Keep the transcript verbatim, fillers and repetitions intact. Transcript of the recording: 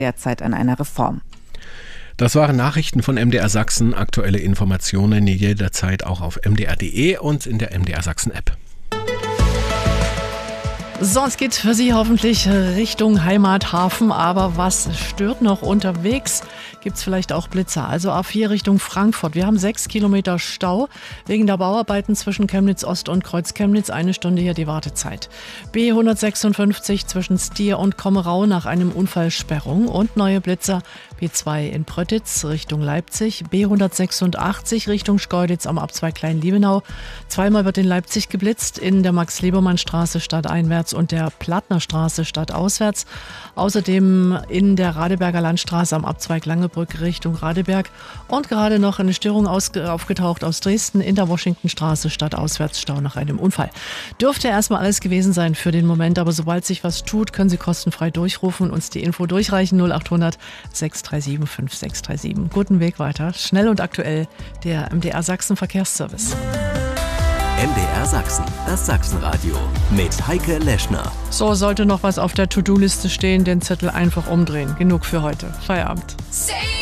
derzeit an einer Reform. Das waren Nachrichten von M D R Sachsen. Aktuelle Informationen jederzeit auch auf m d r punkt d e und in der M D R Sachsen App. So, es geht für Sie hoffentlich Richtung Heimathafen, aber was stört noch unterwegs? Gibt es vielleicht auch Blitzer? Also A vier Richtung Frankfurt. Wir haben sechs Kilometer Stau wegen der Bauarbeiten zwischen Chemnitz Ost und Kreuz Chemnitz. Eine Stunde hier die Wartezeit. B hundertsechsundfünfzig zwischen Stier und Kommerau nach einem Unfall Sperrung und neue Blitzer. B zwei in Pröttitz Richtung Leipzig. B hundertsechsundachtzig Richtung Schkeuditz am Abzweig Klein-Liebenau. Zweimal wird in Leipzig geblitzt, in der Max-Liebermann-Straße stadteinwärts und der Plattnerstraße stadtauswärts. Außerdem in der Radeberger Landstraße am Abzweig Langebrück Richtung Radeberg. Und gerade noch eine Störung ausge- aufgetaucht aus Dresden in der Washingtonstraße stadtauswärts Stau nach einem Unfall. Dürfte erstmal alles gewesen sein für den Moment, aber sobald sich was tut, können Sie kostenfrei durchrufen und uns die Info durchreichen. null acht hundert sechs drei sieben fünf sechs drei sieben. Guten Weg weiter. Schnell und aktuell der M D R Sachsen Verkehrsservice. M D R Sachsen, das Sachsenradio mit Heike Leschner. So, sollte noch was auf der To-Do-Liste stehen, den Zettel einfach umdrehen. Genug für heute. Feierabend. Say